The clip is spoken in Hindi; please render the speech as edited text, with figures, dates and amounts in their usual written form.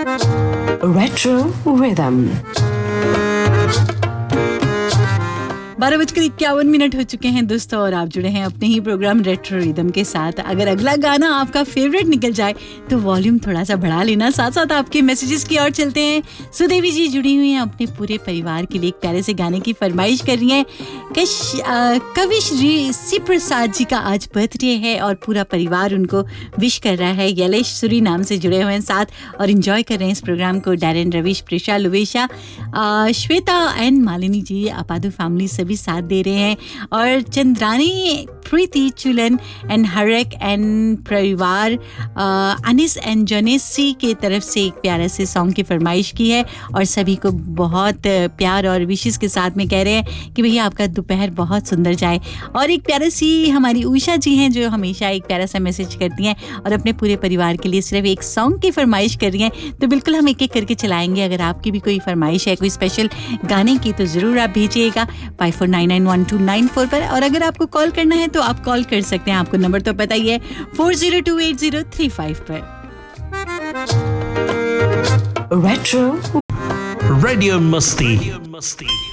Retro Rhythm. 12:51 हो चुके हैं दोस्तों, और आप जुड़े हैं अपने ही प्रोग्राम रेट्रो रिदम के साथ। अगर अगला गाना आपका फेवरेट निकल जाए तो वॉल्यूम थोड़ा सा बढ़ा लेना। साथ साथ आपके मैसेजेस की ओर चलते हैं। सुदेवी जी जुड़ी हुई हैं, अपने पूरे परिवार के लिए एक प्यारे से गाने की फरमाइश कर रही हैं। कविश सी प्रसाद जी का आज बर्थडे है और पूरा परिवार उनको विश कर रहा है। यलेश सूरी नाम से जुड़े हुए हैं साथ और इंजॉय कर रहे हैं इस प्रोग्राम को। Darren, Ravish, Prisha, लुवेशा, Shweta and Malini ji, अपादु family सभी साथ दे रहे हैं। और चंद्रानी, प्रीति, चुलन एंड हरक एंड परिवार, अनिस एंड जनेसी के तरफ से एक प्यारे से सॉन्ग की फरमाइश की है और सभी को बहुत प्यार और विशेष के साथ में कह रहे हैं कि भैया आपका दोपहर बहुत सुंदर जाए। और एक प्यारी सी हमारी उषा जी हैं जो हमेशा एक प्यारा सा मैसेज करती हैं और अपने पूरे परिवार के लिए सिर्फ एक सॉन्ग की फरमाइश कर रही हैं। तो बिल्कुल हम एक एक करके चलाएंगे। अगर आपकी भी कोई फरमाइश है कोई स्पेशल गाने की तो ज़रूर आप भेजिएगा 54991294 पर। और अगर आपको कॉल करना है तो आप कॉल कर सकते हैं। आपको नंबर तो पता ही है 402803 पर। Retro रेडियो मस्ती।